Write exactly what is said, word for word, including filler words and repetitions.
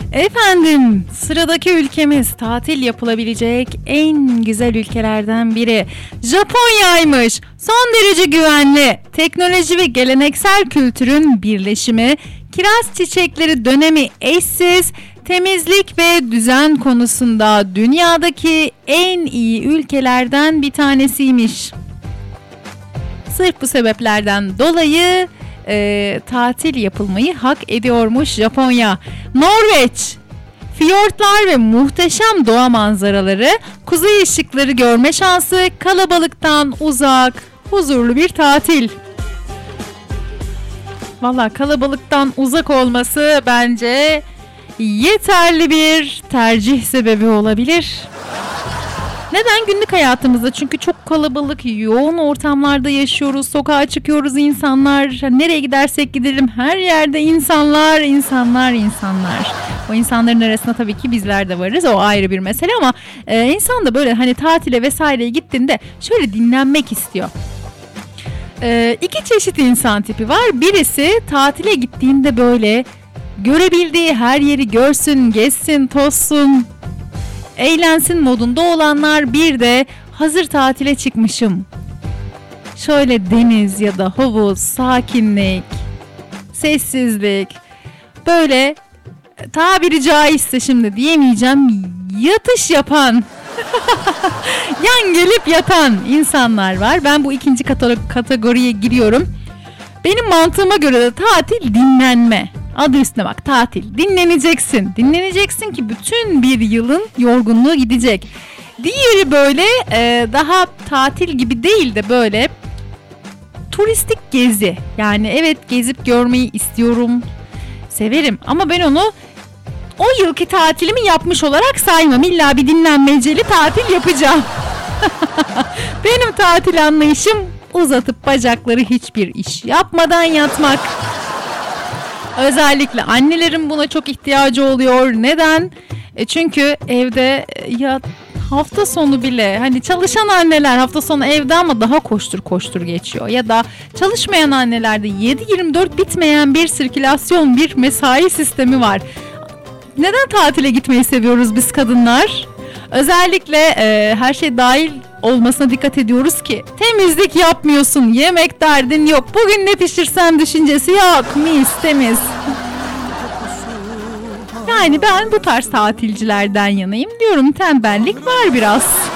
Efendim, sıradaki ülkemiz tatil yapılabilecek en güzel ülkelerden biri. Japonya'ymış. Son derece güvenli. Teknoloji ve geleneksel kültürün birleşimi. Kiraz çiçekleri dönemi eşsiz. Temizlik ve düzen konusunda dünyadaki en iyi ülkelerden bir tanesiymiş. Sırf bu sebeplerden dolayı e, tatil yapılmayı hak ediyormuş Japonya. Norveç, fiyortlar ve muhteşem doğa manzaraları, kuzey ışıkları görme şansı, kalabalıktan uzak, huzurlu bir tatil. Valla kalabalıktan uzak olması bence yeterli bir tercih sebebi olabilir. Neden? Günlük hayatımızda, çünkü çok kalabalık, yoğun ortamlarda yaşıyoruz. Sokağa çıkıyoruz, insanlar, nereye gidersek gidelim her yerde insanlar, insanlar, insanlar. O insanların arasında tabii ki bizler de varız, o ayrı bir mesele, ama e, insan da böyle hani tatile vesaireye gittiğinde şöyle dinlenmek istiyor. E, iki çeşit insan tipi var. Birisi tatile gittiğinde böyle görebildiği her yeri görsün, gezsin, tozsun, eğlensin modunda olanlar. Bir de hazır tatile çıkmışım, şöyle deniz ya da havuz, sakinlik, sessizlik, böyle tabiri caizse şimdi diyemeyeceğim, yatış yapan yan gelip yatan insanlar var. Ben bu ikinci kategoriye giriyorum. Benim mantığıma göre de tatil dinlenme. Adı üstüne bak, tatil. Dinleneceksin. Dinleneceksin ki bütün bir yılın yorgunluğu gidecek. Diğeri böyle e, daha tatil gibi değil de böyle turistik gezi. Yani evet, gezip görmeyi istiyorum, severim, ama ben onu o yılki tatilimi yapmış olarak saymam. İlla bir dinlenmeceli tatil yapacağım. Benim tatil anlayışım uzatıp bacakları hiçbir iş yapmadan yatmak. Özellikle annelerin buna çok ihtiyacı oluyor. Neden? E çünkü evde ya hafta sonu bile, hani çalışan anneler hafta sonu evde ama daha koştur koştur geçiyor. Ya da çalışmayan annelerde yedi yirmi dört bitmeyen bir sirkülasyon, bir mesai sistemi var. Neden tatile gitmeyi seviyoruz biz kadınlar? Özellikle e, her şey dahil olmasına dikkat ediyoruz ki temizlik yapmıyorsun, yemek derdin yok, bugün ne pişirsem düşüncesi yok, mis temiz. Yani ben bu tarz tatilcilerden yanayım diyorum, tembellik var biraz.